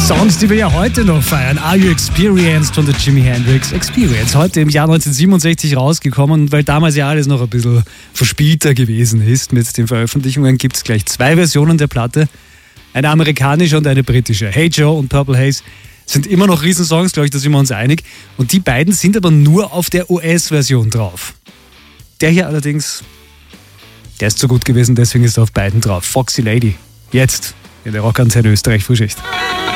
Songs, die wir ja heute noch feiern. Are You Experienced von der Jimi Hendrix Experience. Heute im Jahr 1967 rausgekommen, weil damals ja alles noch ein bisschen verspielter gewesen ist mit den Veröffentlichungen, gibt es gleich 2 Versionen der Platte. Eine amerikanische und eine britische. Hey Joe und Purple Haze sind immer noch Riesensongs, glaube ich, da sind wir uns einig. Und die beiden sind aber nur auf der US-Version drauf. Der hier allerdings, der ist so gut gewesen, deswegen ist er auf beiden drauf. Foxy Lady, jetzt in der Rockantenne Österreich Frühschicht.